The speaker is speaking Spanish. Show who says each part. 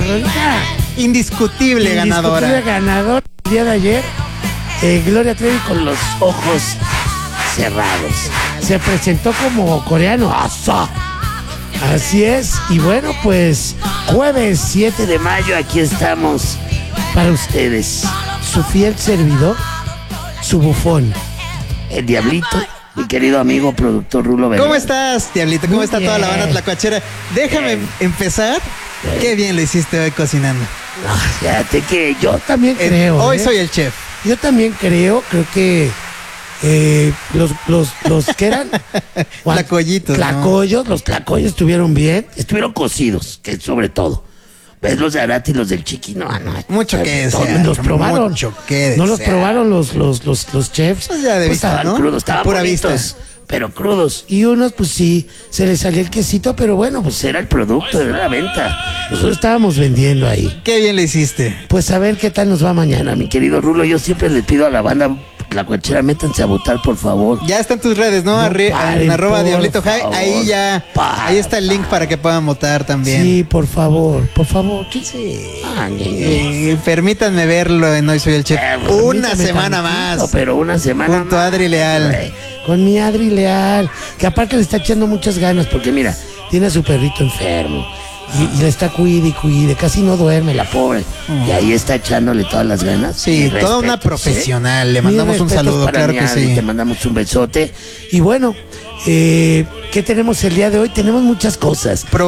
Speaker 1: Glorita.
Speaker 2: Indiscutible ganadora.
Speaker 1: Indiscutible ganadora el día de ayer. Gloria Trevi con los ojos cerrados. Se presentó como coreano. ¡Asa! Así es. Y bueno, pues jueves 7 de mayo aquí estamos para ustedes. Su fiel servidor, su bufón, el Diablito, mi querido amigo productor Rulo Venegas.
Speaker 2: ¿Cómo estás, Diablito? ¿Cómo
Speaker 1: Muy
Speaker 2: está
Speaker 1: bien.
Speaker 2: toda la banda tlacuachera? Déjame empezar. Qué bien lo hiciste hoy cocinando.
Speaker 1: No, fíjate que yo también creo.
Speaker 2: Hoy soy el chef.
Speaker 1: Yo también creo que los que eran
Speaker 2: Tlacoyitos, ¿no?
Speaker 1: tlacoyos, los tlacoyos estuvieron bien, estuvieron cocidos, que sobre todo. ¿Ves los de Arati y los del Chiqui? No.
Speaker 2: Mucho que desear,
Speaker 1: Los probaron.
Speaker 2: mucho que
Speaker 1: No los
Speaker 2: desear.
Speaker 1: probaron los chefs.
Speaker 2: Pues ya de vista,
Speaker 1: estaban
Speaker 2: ¿no?
Speaker 1: crudos, estaban
Speaker 2: Pura
Speaker 1: bonitos,
Speaker 2: vista.
Speaker 1: pero crudos. Y unos, pues sí, se les salía el quesito, pero bueno, pues era el producto, era la venta. Nosotros estábamos vendiendo ahí.
Speaker 2: Qué bien lo hiciste.
Speaker 1: Pues a ver qué tal nos va mañana, mi querido Rulo. Yo siempre le pido a la banda tlacuachera, métanse a votar, por favor.
Speaker 2: Ya están tus redes, ¿no?
Speaker 1: No paren,
Speaker 2: En arroba
Speaker 1: por
Speaker 2: Diablito High.
Speaker 1: favor.
Speaker 2: Ahí ya. Ahí está el link para que puedan votar también.
Speaker 1: Sí, por favor. ¿Qué?
Speaker 2: Sí.
Speaker 1: Ay.
Speaker 2: Permítanme verlo en Hoy Soy el Chef. Una
Speaker 1: Permítame
Speaker 2: semana
Speaker 1: tantito,
Speaker 2: más.
Speaker 1: Pero una semana
Speaker 2: Junto a
Speaker 1: más,
Speaker 2: Adri Leal.
Speaker 1: güey. Con mi Adri Leal. Que aparte le está echando muchas ganas. Porque mira, tiene a su perrito enfermo. Y le está cuide. Casi no duerme la pobre. Y ahí está echándole todas las ganas.
Speaker 2: Sí,
Speaker 1: Mis
Speaker 2: toda una
Speaker 1: respetos,
Speaker 2: profesional. Le
Speaker 1: Mis
Speaker 2: mandamos un
Speaker 1: respetos
Speaker 2: saludo,
Speaker 1: para
Speaker 2: claro
Speaker 1: mi
Speaker 2: que
Speaker 1: Adri,
Speaker 2: sí.
Speaker 1: Te mandamos un besote. Y bueno, ¿qué tenemos el día de hoy? Tenemos muchas cosas.